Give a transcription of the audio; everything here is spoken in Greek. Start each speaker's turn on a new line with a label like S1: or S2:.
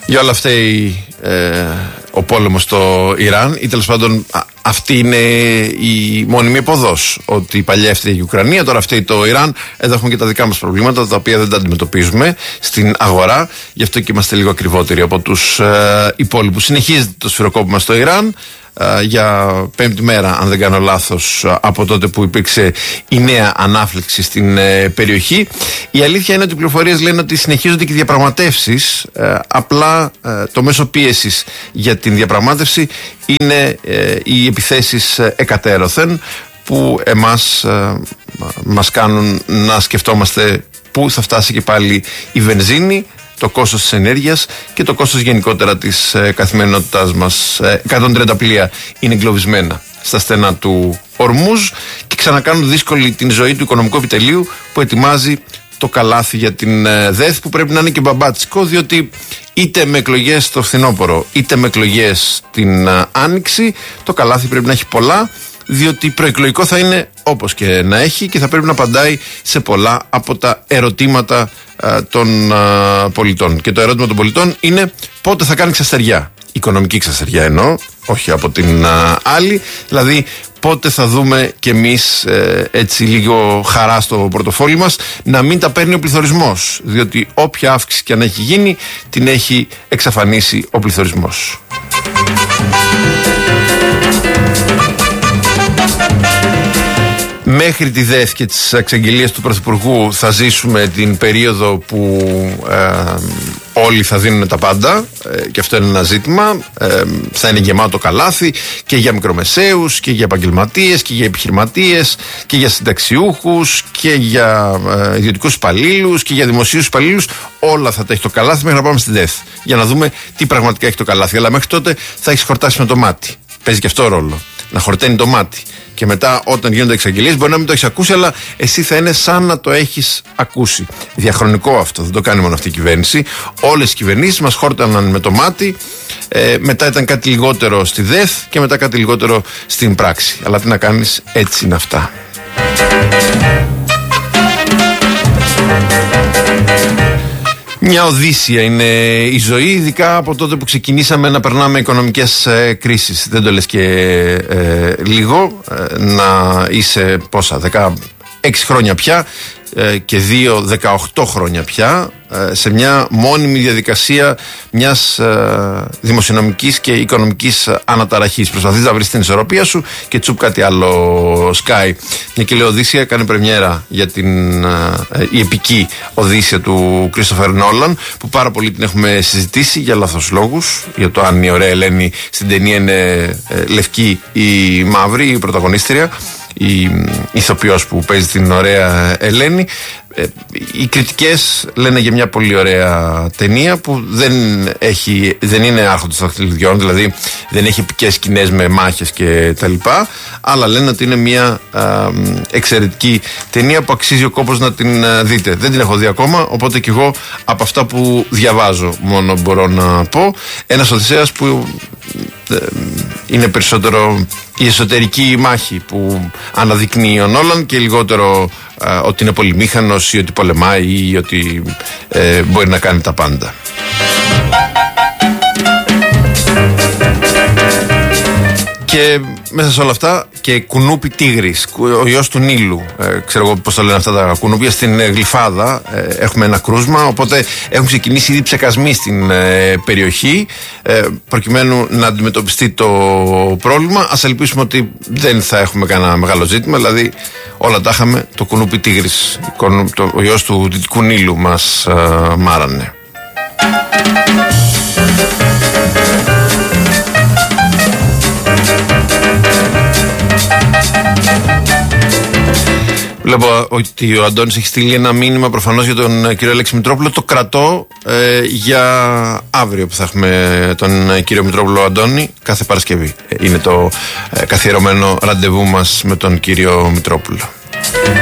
S1: Για όλα αυτά ο πόλεμος στο Ιράν, ή τέλος πάντων αυτή είναι η μόνιμη εποδός. Ότι παλιά έφταιγε η Ουκρανία, τώρα φταίει το Ιράν. Εδώ έχουμε και τα δικά μας προβλήματα, τα οποία δεν τα αντιμετωπίζουμε στην αγορά. Γι' αυτό και είμαστε λίγο ακριβότεροι από τους υπόλοιπους. Συνεχίζεται το σφυροκόπημα στο Ιράν. Για πέμπτη μέρα, αν δεν κάνω λάθος, από τότε που υπήρξε η νέα ανάφλεξη στην περιοχή. Η αλήθεια είναι ότι οι πληροφορίες λένε ότι συνεχίζονται και οι διαπραγματεύσεις, απλά το μέσο πίεσης για την διαπραγμάτευση είναι οι επιθέσεις εκατέρωθεν, που μας κάνουν να σκεφτόμαστε πού θα φτάσει και πάλι η βενζίνη, το κόστος της ενέργειας και το κόστος γενικότερα της καθημερινότητάς μας. 130 πλοία είναι εγκλωβισμένα στα στενά του Ορμούζ και ξανακάνουν δύσκολη την ζωή του οικονομικού επιτελείου που ετοιμάζει το καλάθι για την ΔΕΘ, που πρέπει να είναι και μπαμπάτσικο, διότι είτε με εκλογές το φθινόπωρο είτε με εκλογές την άνοιξη, το καλάθι πρέπει να έχει πολλά, διότι προεκλογικό θα είναι όπως και να έχει και θα πρέπει να απαντάει σε πολλά από τα ερωτήματα των πολιτών. Και το ερώτημα των πολιτών είναι πότε θα κάνει ξαστεριά. Οικονομική ξαστεριά εννοώ, όχι από την άλλη. Δηλαδή πότε θα δούμε κι εμείς έτσι λίγο χαρά στο πορτοφόλι μας, να μην τα παίρνει ο πληθωρισμός. Διότι όποια αύξηση και αν έχει γίνει, την έχει εξαφανίσει ο πληθωρισμός. Μέχρι τη ΔΕΘ και τις εξαγγελίες του Πρωθυπουργού θα ζήσουμε την περίοδο που όλοι θα δίνουν τα πάντα, και αυτό είναι ένα ζήτημα. Θα είναι γεμάτο καλάθι και για μικρομεσαίους και για επαγγελματίες και για επιχειρηματίες και για συνταξιούχους και για ιδιωτικούς υπαλλήλους και για δημοσίους υπαλλήλους. Όλα θα τα έχει το καλάθι μέχρι να πάμε στη ΔΕΘ, για να δούμε τι πραγματικά έχει το καλάθι. Αλλά μέχρι τότε θα έχεις χορτάσει με το μάτι. Παίζει και αυτό ρόλο. Να χορταίνει το μάτι. Και μετά, όταν γίνονται εξαγγελίες, μπορεί να μην το έχεις ακούσει, αλλά εσύ θα είναι σαν να το έχεις ακούσει. Διαχρονικό αυτό. Δεν το κάνει μόνο αυτή η κυβέρνηση. Όλες οι κυβερνήσεις μας χόρταναν με το μάτι. Μετά ήταν κάτι λιγότερο στη ΔΕΘ και μετά κάτι λιγότερο στην πράξη. Αλλά τι να κάνεις, έτσι είναι αυτά. Μια οδύσσια είναι η ζωή, ειδικά από τότε που ξεκινήσαμε να περνάμε οικονομικές κρίσεις. Δεν το λες και λίγο, να είσαι πόσα, 16 χρόνια πια και 18 χρόνια πια σε μια μόνιμη διαδικασία μιας δημοσιονομικής και οικονομικής αναταραχής. Προσπαθείς να βρεις την ισορροπία σου και τσουπ κάτι άλλο σκάει. Μια και λέω Οδύσσια, κάνει πρεμιέρα για η επική Οδύσσια του Κρίστοφερ Νόλαν, που πάρα πολύ την έχουμε συζητήσει για λάθος λόγους, για το αν η ωραία Ελένη στην ταινία είναι λευκή ή μαύρη, η πρωταγωνίστρια, η ηθοποιός που παίζει την ωραία Ελένη. Οι κριτικές λένε για μια πολύ ωραία ταινία που δεν είναι άρχοντος των δαχτυλιδιών, δηλαδή δεν έχει επικές σκηνές με μάχες και τα λοιπά, αλλά λένε ότι είναι μια εξαιρετική ταινία που αξίζει ο κόπος να την δείτε. Δεν την έχω δει ακόμα, οπότε και εγώ από αυτά που διαβάζω μόνο μπορώ να πω. Ένας Οδυσσέας που είναι περισσότερο η εσωτερική μάχη που αναδεικνύει ο Νόλαν και λιγότερο ότι είναι πολυμήχανος ή ότι πολεμάει ή ότι μπορεί να κάνει τα πάντα. Και μέσα σε όλα αυτά και κουνούπι τίγρης, ο ιός του Νείλου, ξέρω εγώ πώς το λένε αυτά τα κουνούπια, στην Γλυφάδα έχουμε ένα κρούσμα, οπότε έχουν ξεκινήσει ήδη ψεκασμοί στην περιοχή προκειμένου να αντιμετωπιστεί το πρόβλημα. Ας ελπίσουμε ότι δεν θα έχουμε κανένα μεγάλο ζήτημα, δηλαδή όλα τα είχαμε, το κουνούπι τίγρης, ο ιός του Δυτικού Νείλου μας μάρανε. Βλέπω ότι ο Αντώνης έχει στείλει ένα μήνυμα προφανώς για τον κύριο Αλέξη Μητρόπουλο. Το κρατώ για αύριο που θα έχουμε τον κύριο Μητρόπουλο. Αντώνη, κάθε Παρασκευή είναι το καθιερωμένο ραντεβού μας με τον κύριο Μητρόπουλο.